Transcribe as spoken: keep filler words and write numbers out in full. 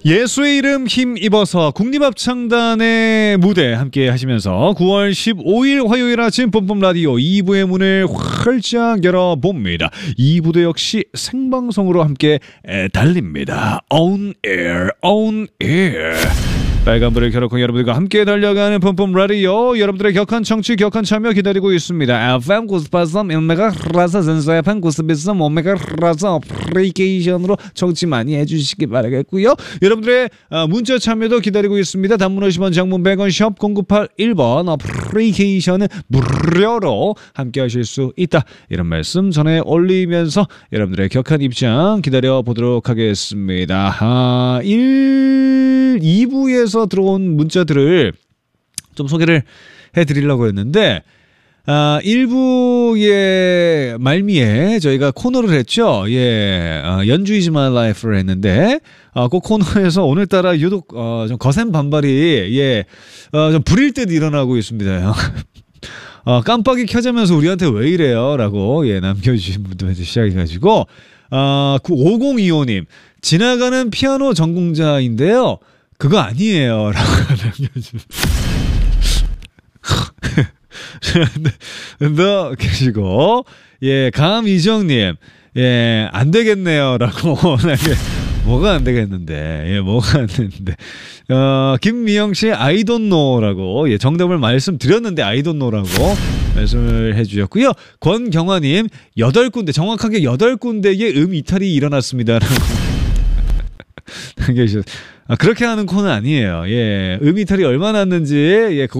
예수의 이름 힘입어서 국립합창단의 무대 함께 하시면서 구월 십오일 화요일 아침 뿜뿜 라디오 이 부의 문을 활짝 열어봅니다. 이 부도 역시 생방송으로 함께 달립니다. On air, on air. 빨간불을 켜놓고 여러분들과 함께 달려가는 뿜뿜 라디오, 여러분들의 격한 청취, 격한 참여 기다리고 있습니다. 에프엠 구십팔 점 일 메가헤르츠 전소 에프엠 구십일 점 오 메가헤르츠 어플리케이션으로 청취 많이 해주시기 바라겠고요. 여러분들의 문자 참여도 기다리고 있습니다. 단문 오십 원, 장문 백 원, 샵 공구팔일 번 어플리케이션은 무료로 함께 하실 수 있다. 이런 말씀 전해 올리면서 여러분들의 격한 입장 기다려보도록 하겠습니다. 아, 일, 이 부에서 들어온 문자들을 좀 소개를 해드리려고 했는데, 아, 일 부의 말미에 저희가 코너를 했죠. 예, 어, 연주 is my life를 했는데, 어, 그 코너에서 오늘따라 유독 어, 좀 거센 반발이 예, 어, 좀 불일 듯 일어나고 있습니다. 어, 깜빡이 켜자면서 우리한테 왜 이래요? 라고 예, 남겨주신 분들한테 시작해가지고, 어, 오공이오님 지나가는 피아노 전공자인데요. 그거 아니에요. 라고 남겨주셨어요. 너 계시고, 예, 감이정님, 예, 안 되겠네요. 라고, 뭐가 안 되겠는데, 예, 뭐가 안 되는데. 어, 김미영 씨, I don't know. 라고, 예, 정답을 말씀드렸는데, I don't know. 라고 말씀을 해주셨고요. 권경화님, 여덟 군데, 정확하게 여덟 군데의 음 이탈이 일어났습니다. 라고. 남겨주셨어요. 아, 그렇게 하는 코는 아니에요. 예, 음 이탈이 얼마나 났는지, 예, 그거